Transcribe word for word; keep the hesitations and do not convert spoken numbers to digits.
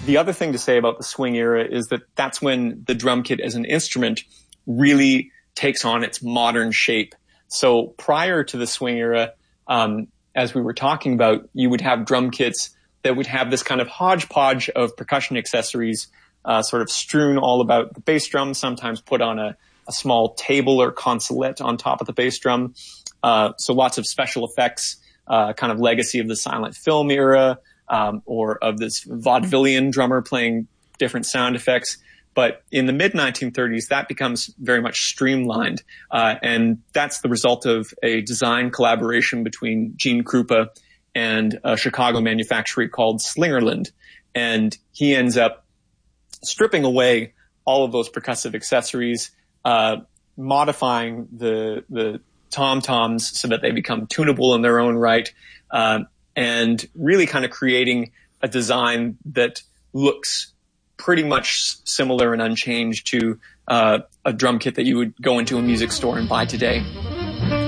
The other thing to say about the swing era is that that's when the drum kit as an instrument really takes on its modern shape. So prior to the swing era, um, as we were talking about, you would have drum kits that would have this kind of hodgepodge of percussion accessories uh, sort of strewn all about the bass drum, sometimes put on a, a small table or consolette on top of the bass drum. Uh, so lots of special effects, uh, kind of legacy of the silent film era, um, or of this vaudevillian drummer playing different sound effects. But in the mid nineteen thirties, that becomes very much streamlined. Uh, and that's the result of a design collaboration between Gene Krupa and a Chicago manufacturer called Slingerland. And he ends up stripping away all of those percussive accessories, uh, modifying the, the tom-toms so that they become tunable in their own right, uh, and really kind of creating a design that looks pretty much similar and unchanged to uh, a drum kit that you would go into a music store and buy today.